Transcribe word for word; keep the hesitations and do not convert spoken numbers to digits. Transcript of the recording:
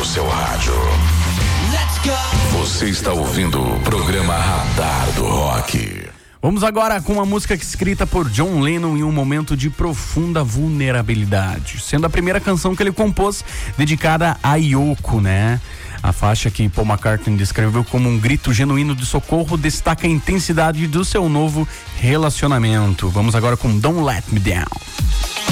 seu rádio. Let's go. Você está ouvindo o programa Radar do Rock. Vamos agora com uma música escrita por John Lennon em um momento de profunda vulnerabilidade, sendo a primeira canção que ele compôs dedicada a Yoko, né? A faixa que Paul McCartney descreveu como um grito genuíno de socorro destaca a intensidade do seu novo relacionamento. Vamos agora com Don't Let Me Down.